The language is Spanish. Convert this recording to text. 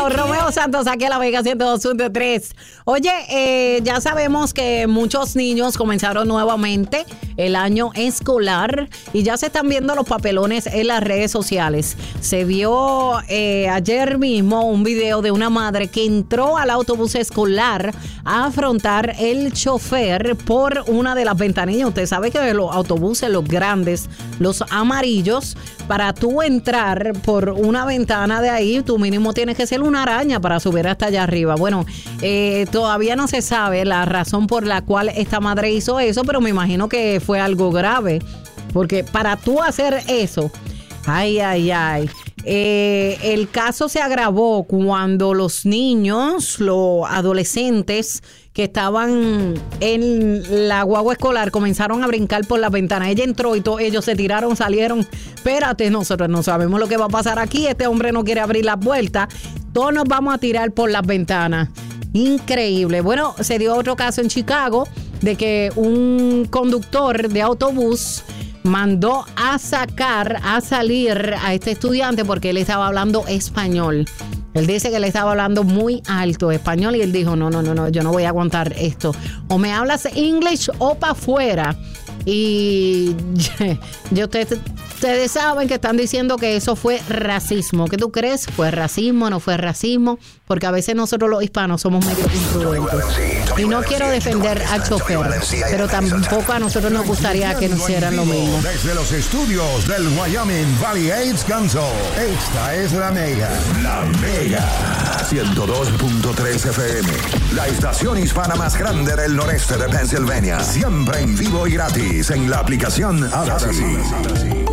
Bueno, Romeo Santos aquí a La Vega 102.3. Oye, ya sabemos que muchos niños comenzaron nuevamente el año escolar y ya se están viendo los papelones en las redes sociales. Se vio ayer mismo un video de una madre que entró al autobús escolar a afrontar el chofer por una de las ventanillas. Usted sabe que los autobuses, los grandes, los amarillos, para tú entrar por una ventana de ahí, tú mínimo tienes que ser una araña para subir hasta allá arriba. Bueno, todavía no se sabe la razón por la cual esta madre hizo eso, pero me imagino que fue algo grave, porque para tú hacer eso, el caso se agravó cuando los niños, los adolescentes que estaban en la guagua escolar comenzaron a brincar por la ventana. Ella entró y ellos se tiraron, salieron. Espérate, nosotros no sabemos lo que va a pasar aquí. Este hombre no quiere abrir las puertas. Todos nos vamos a tirar por las ventanas. Increíble. Bueno, se dio otro caso en Chicago de que un conductor de autobús mandó a salir a este estudiante porque él estaba hablando español. Él dice que le estaba hablando muy alto español y él dijo, no, yo no voy a aguantar esto. O me hablas English o para afuera. Y ustedes saben que están diciendo que eso fue racismo. ¿Qué tú crees? ¿Fue racismo? ¿No fue racismo? Porque a veces nosotros los hispanos somos medio imprudentes. Y no quiero defender al chofer, pero tampoco a nosotros nos gustaría que nos hicieran lo mismo. Desde los estudios del Wyoming Valley AIDS Council, esta es La Mega. La Mega. 102.3 FM. La estación hispana más grande del noreste de Pensilvania. Siempre en vivo y gratis en la aplicación Audacy.